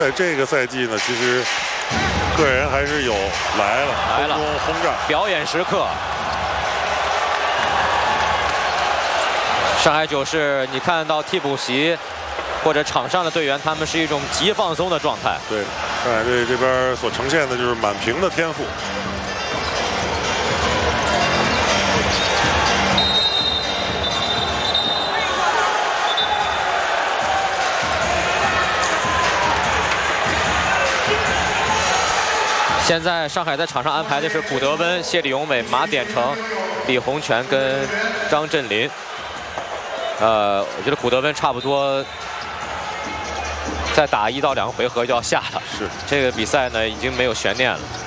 在这个赛季呢，其实个人还是有来了轰炸表演时刻。上海九市，你看到替补席或者场上的队员，他们是一种极放松的状态。 对，上海队这边所呈现的就是满屏的天赋。 现在上海在场上安排的是古德温、谢李永伟、马典成、李洪权跟张镇麟。我觉得古德温差不多再打1到2个回合就要下了。 是， 这个比赛呢已经没有悬念了。